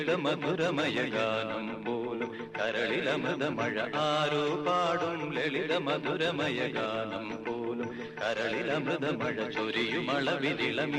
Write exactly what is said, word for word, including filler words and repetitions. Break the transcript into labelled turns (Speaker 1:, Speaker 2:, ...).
Speaker 1: മധുരമയ ഗാനം പോലും കരളിലമൃതമഴ ആരോ പാടും ലളിത മധുരമയ ഗാനം പോലും കരളിലമൃതമഴ ചൊരിയുമളവിരിളമി